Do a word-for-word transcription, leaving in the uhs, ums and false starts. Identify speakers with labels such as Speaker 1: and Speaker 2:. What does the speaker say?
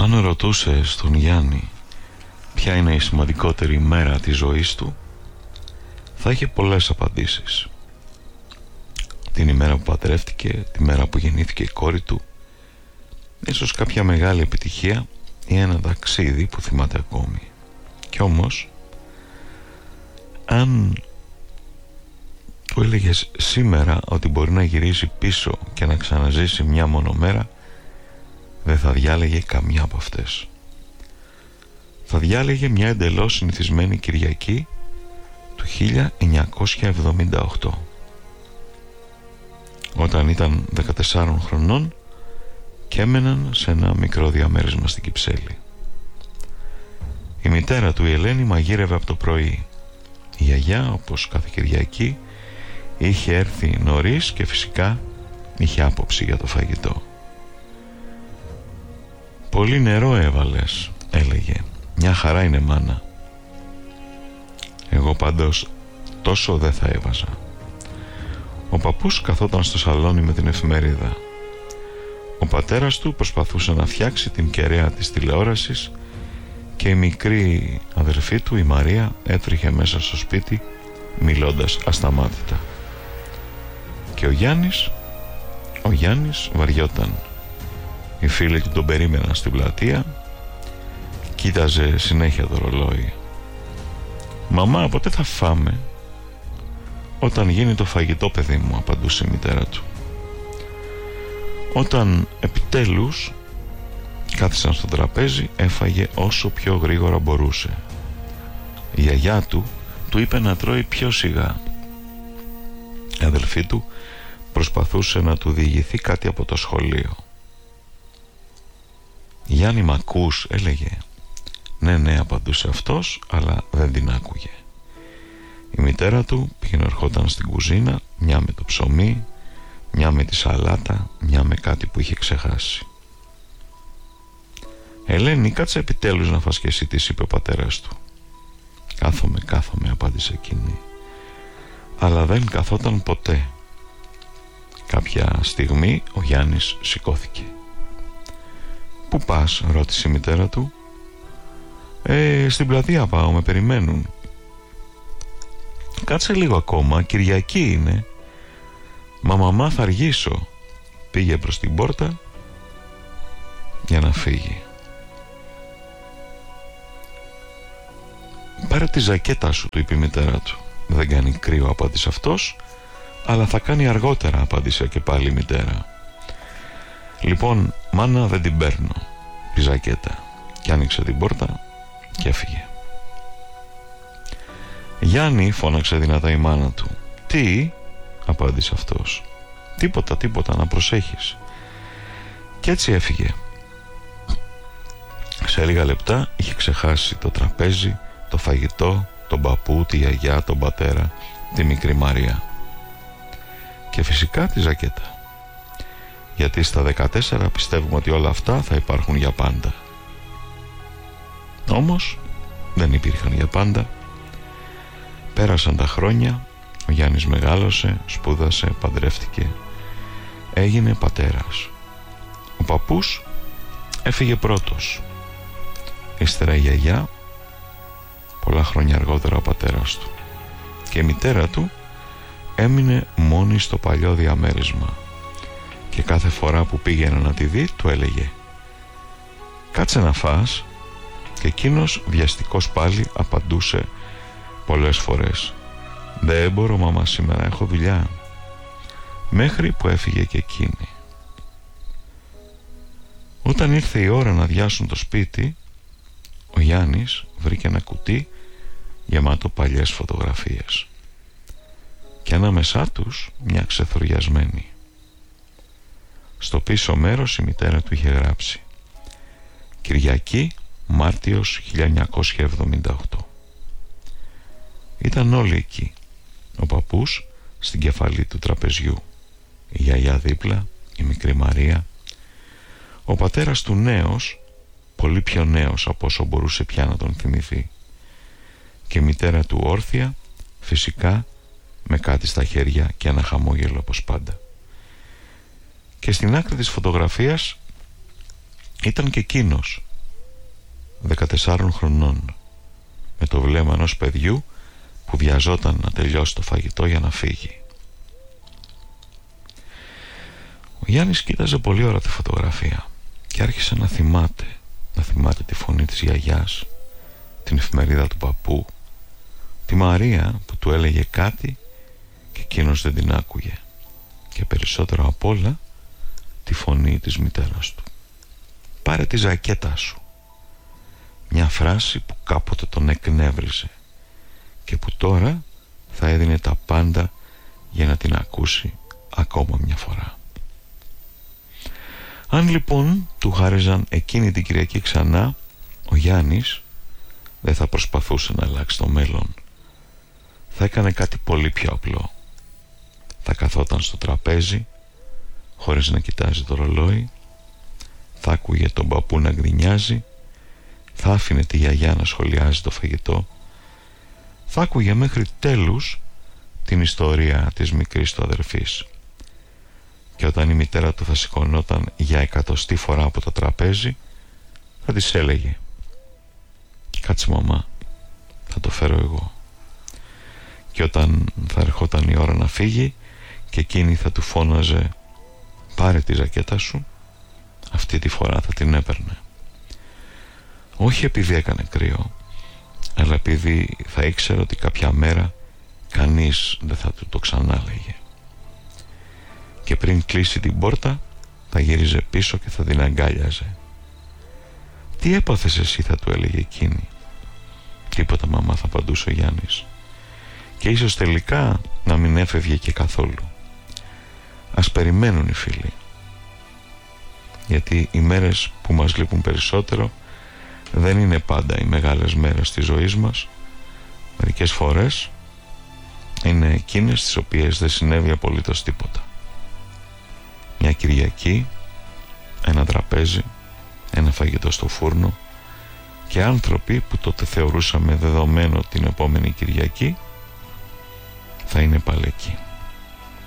Speaker 1: Αν ρωτούσες τον Γιάννη ποια είναι η σημαντικότερη μέρα της ζωής του, θα είχε πολλές απαντήσεις. Την ημέρα που παντρεύτηκε, τη μέρα που γεννήθηκε η κόρη του, ίσως κάποια μεγάλη επιτυχία ή ένα ταξίδι που θυμάται ακόμη. Κι όμως, αν του έλεγες σήμερα ότι μπορεί να γυρίσει πίσω και να ξαναζήσει μια μόνο μέρα, δεν θα διάλεγε καμιά από αυτές. Θα διάλεγε μια εντελώς συνηθισμένη Κυριακή του χίλια εννιακόσια εβδομήντα οκτώ, όταν ήταν δεκατεσσάρων χρονών και έμεναν σε ένα μικρό διαμέρισμα στην Κυψέλη. Η μητέρα του, η Ελένη, μαγείρευε από το πρωί. Η γιαγιά, όπως κάθε Κυριακή, είχε έρθει νωρίς και φυσικά είχε άποψη για το φαγητό. «Πολύ νερό έβαλες», έλεγε. «Μια χαρά είναι, μάνα». Εγώ πάντως τόσο δεν θα έβαζα. Ο παππούς καθόταν στο σαλόνι με την εφημερίδα. Ο πατέρας του προσπαθούσε να φτιάξει την κεραία της τηλεόρασης και η μικρή αδερφή του, η Μαρία, έτρεχε μέσα στο σπίτι μιλώντας ασταμάτητα. Και ο Γιάννης, ο Γιάννης βαριόταν. Οι φίλοι του τον περίμεναν στην πλατεία. Κοίταζε συνέχεια το ρολόι. «Μαμά, πότε θα φάμε?» «Όταν γίνει το φαγητό, παιδί μου», απαντούσε η μητέρα του. Όταν επιτέλους κάθισαν στο τραπέζι, έφαγε όσο πιο γρήγορα μπορούσε. Η γιαγιά του του είπε να τρώει πιο σιγά. Η αδελφή του προσπαθούσε να του διηγηθεί κάτι από το σχολείο. «Γιάννη, μ' ακούς?» έλεγε. «Ναι, ναι», απαντούσε αυτός, αλλά δεν την άκουγε. Η μητέρα του πήγαινε ερχόταν στην κουζίνα, μια με το ψωμί, μια με τη σαλάτα, μια με κάτι που είχε ξεχάσει. «Ελένη, κάτσε επιτέλους να φας και εσύ», της είπε ο πατέρας του. «Κάθομαι, κάθομαι», απάντησε εκείνη. Αλλά δεν καθόταν ποτέ. Κάποια στιγμή ο Γιάννης σηκώθηκε. «Πού πας?» ρώτησε η μητέρα του. «Ε, στην πλατεία πάω, με περιμένουν». «Κάτσε λίγο ακόμα, Κυριακή είναι». «Μα μαμά, θα αργήσω». Πήγε προς την πόρτα για να φύγει. «Πάρε τη ζακέτα σου», του είπε η μητέρα του. «Δεν κάνει κρύο», απάντησε αυτός. «Αλλά θα κάνει αργότερα», απάντησε και πάλι η μητέρα. «Λοιπόν, μάνα, δεν την παίρνω τη ζακέτα». Και άνοιξε την πόρτα και έφυγε. «Γιάννη», φώναξε δυνατά η μάνα του. «Τι?» απάντησε αυτός. «Τίποτα, τίποτα, να προσέχεις». Και έτσι έφυγε. Σε λίγα λεπτά είχε ξεχάσει το τραπέζι, το φαγητό, τον παππού, τη γιαγιά, τον πατέρα, τη μικρή Μαρία. Και φυσικά τη ζακέτα. Γιατί στα δεκατέσσερα πιστεύουμε ότι όλα αυτά θα υπάρχουν για πάντα. Όμως δεν υπήρχαν για πάντα. Πέρασαν τα χρόνια, ο Γιάννης μεγάλωσε, σπούδασε, παντρεύτηκε, έγινε πατέρας. Ο παππούς έφυγε πρώτος. Ύστερα η γιαγιά, πολλά χρόνια αργότερα ο πατέρας του. Και η μητέρα του έμεινε μόνη στο παλιό διαμέρισμα. Και κάθε φορά που πήγαινε να τη δει, του έλεγε «Κάτσε να φας». Και εκείνος βιαστικός πάλι απαντούσε πολλές φορές «Δεν μπορώ, μαμά, σήμερα έχω δουλειά». Μέχρι που έφυγε και εκείνη. Όταν ήρθε η ώρα να αδειάσουν το σπίτι, ο Γιάννης βρήκε ένα κουτί γεμάτο παλιές φωτογραφίες και ανάμεσά τους μια ξεθοριασμένη. Στο πίσω μέρος η μητέρα του είχε γράψει «Κυριακή, Μάρτιος χίλια εννιακόσια εβδομήντα οκτώ». Ήταν όλοι εκεί. Ο παππούς στην κεφαλή του τραπεζιού, η γιαγιά δίπλα, η μικρή Μαρία, ο πατέρας του νέος, πολύ πιο νέος από όσο μπορούσε πια να τον θυμηθεί, και η μητέρα του όρθια, φυσικά με κάτι στα χέρια και ένα χαμόγελο όπως πάντα. Και στην άκρη της φωτογραφίας ήταν και εκείνος, δεκατεσσάρων χρονών, με το βλέμμα ενός παιδιού που βιαζόταν να τελειώσει το φαγητό για να φύγει. Ο Γιάννης κοίταζε πολύ ώρα τη φωτογραφία και άρχισε να θυμάται, να θυμάται τη φωνή της γιαγιάς, την εφημερίδα του παππού, τη Μαρία που του έλεγε κάτι και εκείνος δεν την άκουγε, και περισσότερο απ' όλα τη φωνή της μητέρας του. «Πάρε τη ζακέτα σου», μια φράση που κάποτε τον εκνεύριζε και που τώρα θα έδινε τα πάντα για να την ακούσει ακόμα μια φορά. Αν λοιπόν του χάριζαν εκείνη την Κυριακή ξανά, ο Γιάννης δεν θα προσπαθούσε να αλλάξει το μέλλον. Θα έκανε κάτι πολύ πιο απλό. Θα καθόταν στο τραπέζι χωρίς να κοιτάζει το ρολόι, θα άκουγε τον παππού να γκρινιάζει, θα άφηνε τη γιαγιά να σχολιάζει το φαγητό, θα άκουγε μέχρι τέλους την ιστορία της μικρής του αδερφής. Και όταν η μητέρα του θα σηκωνόταν για εκατοστή φορά από το τραπέζι, θα της έλεγε: «Κάτσε μαμά, θα το φέρω εγώ». Και όταν θα ερχόταν η ώρα να φύγει και εκείνη θα του φώναζε: «Πάρε τη ζακέτα σου», αυτή τη φορά θα την έπαιρνε. Όχι επειδή έκανε κρύο, αλλά επειδή θα ήξερε ότι κάποια μέρα κανείς δεν θα του το ξανάλεγε. Και πριν κλείσει την πόρτα θα γύριζε πίσω και θα την αγκάλιαζε. «Τι έπαθες εσύ?» θα του έλεγε εκείνη. «Τίποτα μαμά», θα απαντούσε ο Γιάννης. Και ίσως τελικά να μην έφευγε και καθόλου. Ας περιμένουν οι φίλοι, γιατί οι μέρες που μας λείπουν περισσότερο δεν είναι πάντα οι μεγάλες μέρες της ζωής μας. Μερικές φορές είναι εκείνες τις οποίες δεν συνέβη απολύτως τίποτα. Μια Κυριακή, ένα τραπέζι, ένα φαγητό στο φούρνο και άνθρωποι που τότε θεωρούσαμε δεδομένο την επόμενη Κυριακή θα είναι πάλι εκεί.